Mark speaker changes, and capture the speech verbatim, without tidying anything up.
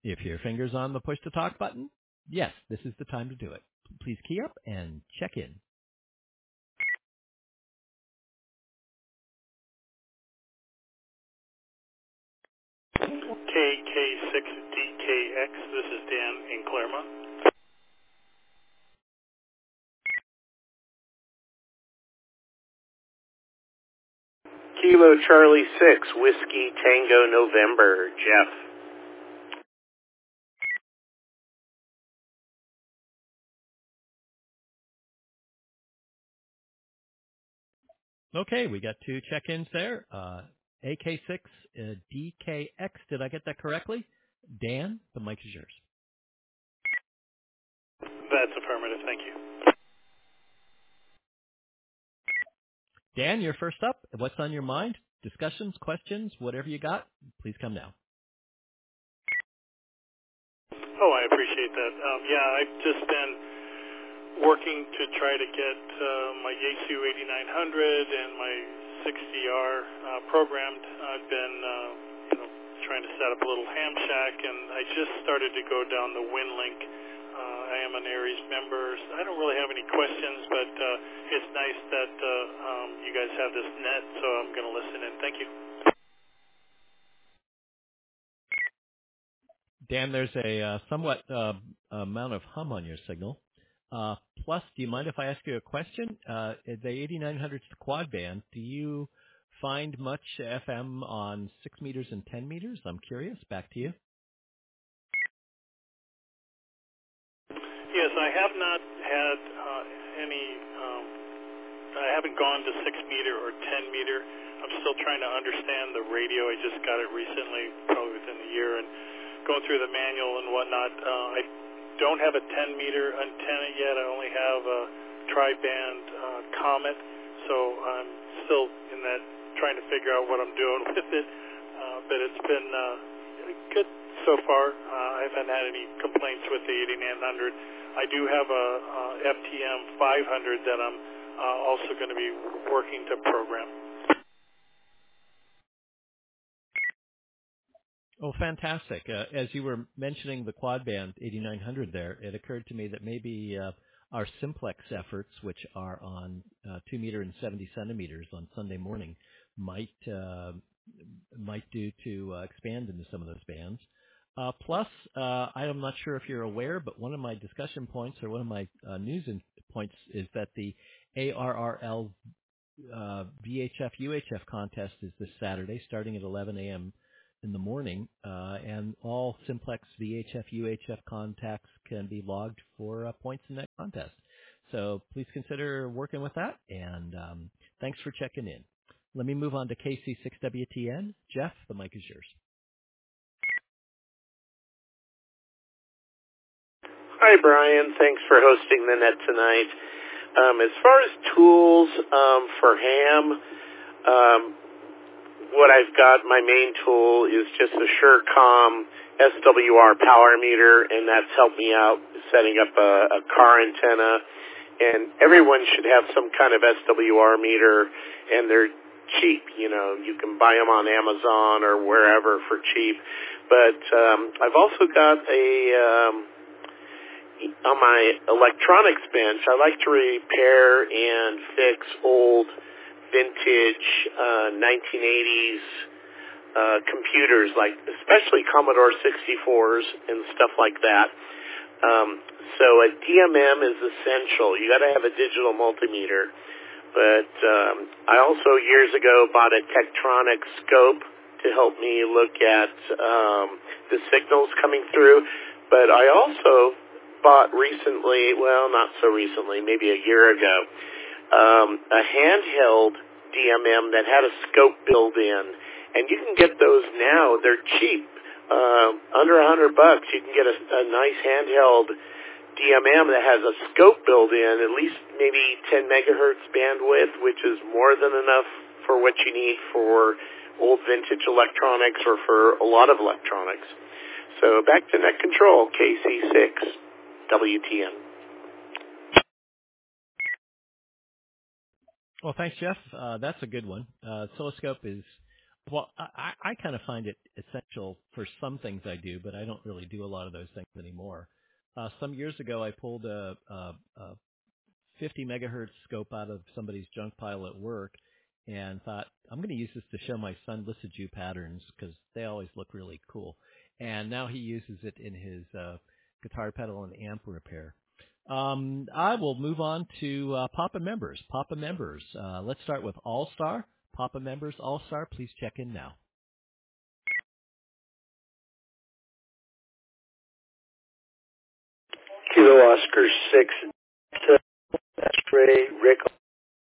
Speaker 1: If your finger's on the push-to-talk button, yes, this is the time to do it. Please key up and check in.
Speaker 2: K K six D K X, this is Dan in Claremont.
Speaker 3: Kilo Charlie six, Whiskey Tango November, Jeff.
Speaker 1: Okay, we got two check-ins there. Uh, A K six uh, D K X, did I get that correctly? Dan, the mic is yours.
Speaker 2: That's affirmative, thank you.
Speaker 1: Dan, you're first up. What's on your mind? Discussions, questions, whatever you got, please come now.
Speaker 2: Oh, I appreciate that. Um, yeah, I've just been working to try to get uh, my Yaesu eighty-nine hundred and my sixty R uh, programmed. I've been uh, you know, trying to set up a little ham shack, and I just started to go down the WinLink. Uh, I am an Aries member. I don't really have any questions, but uh, it's nice that uh, um, you guys have this net, so I'm going to listen in. Thank you.
Speaker 1: Dan, there's a uh, somewhat uh, amount of hum on your signal. Uh, plus, do you mind if I ask you a question? Uh, the eighty-nine hundred is the quad band. Do you find much F M on six meters and ten meters? I'm curious. Back to you.
Speaker 2: Yes, I have not had uh, any, um, I haven't gone to six meter or ten meter. I'm still trying to understand the radio. I just got it recently, probably within the year, and going through the manual and whatnot. Uh, I don't have a ten meter antenna yet. I only have a tri-band uh, Comet, so I'm still in that, trying to figure out what I'm doing with it. Uh, but it's been uh, good so far. Uh, I haven't had any complaints with the eighty-nine hundred. I do have a, a F T M five hundred that I'm uh, also going to be working to program.
Speaker 1: Oh, fantastic. Uh, as you were mentioning the quad band eighty-nine hundred there, it occurred to me that maybe uh, our simplex efforts, which are on uh, two meter and seventy centimeters on Sunday morning, might uh, might do to uh, expand into some of those bands. Uh, plus, uh, I'm not sure if you're aware, but one of my discussion points or one of my uh, news in points is that the A R R L uh, V H F U H F contest is this Saturday starting at eleven a.m. in the morning, uh, and all simplex V H F U H F contacts can be logged for uh, points in that contest. So please consider working with that, and um, thanks for checking in. Let me move on to K C six W T N. Jeff, the mic is yours.
Speaker 3: Hi, Brian. Thanks for hosting the net tonight. Um, as far as tools um, for ham, um, what I've got, my main tool is just a SureCom S W R power meter, and that's helped me out setting up a, a car antenna. And everyone should have some kind of S W R meter, and they're cheap. You know, you can buy them on Amazon or wherever for cheap. But um, I've also got a... Um, on my electronics bench, I like to repair and fix old vintage uh, nineteen eighties uh, computers, like especially Commodore sixty-fours and stuff like that. Um, so a D M M is essential. You got to have a digital multimeter. But um, I also years ago bought a Tektronix scope to help me look at um, the signals coming through. But I also bought recently, well, not so recently, maybe a year ago, um, a handheld D M M that had a scope built in, and you can get those now. They're cheap, uh, under a hundred bucks. You can get a, a nice handheld D M M that has a scope built in, at least maybe ten megahertz bandwidth, which is more than enough for what you need for old vintage electronics or for a lot of electronics. So back to net control, K C six. W T N.
Speaker 1: Well, thanks, Jeff. Uh, that's a good one. Uh, oscilloscope is Well, I, I kind of find it essential for some things I do, but I don't really do a lot of those things anymore. Uh, some years ago, I pulled a, a, a fifty megahertz scope out of somebody's junk pile at work and thought, I'm going to use this to show my son Lissajous patterns because they always look really cool. And now he uses it in his uh, guitar pedal and amp repair. Um, I will move on to uh, Papa members. Papa members. Uh, let's start with All Star. Papa members, All Star, please check in now.
Speaker 4: Kilo Oscar six, X-ray, Rick